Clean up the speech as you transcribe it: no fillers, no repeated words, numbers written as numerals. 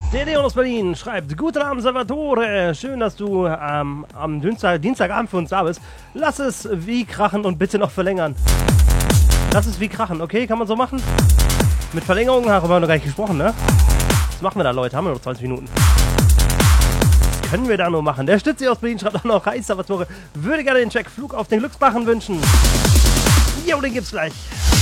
Der Leon aus Berlin schreibt: Guten Abend, Salvatore. Schön, dass du am Dienstagabend für uns da bist. Lass es wie krachen und bitte noch verlängern. Lass es wie krachen, okay? Kann man so machen? Mit Verlängerung haben wir noch gar nicht gesprochen, ne? Was machen wir da, Leute? Haben wir noch 20 Minuten. Was können wir da nur machen? Der Stützi aus Berlin schreibt auch noch: Hi, Salvatore. Würde gerne den Track Flug auf den Glücksdrachen wünschen. Jo, den gibt's gleich.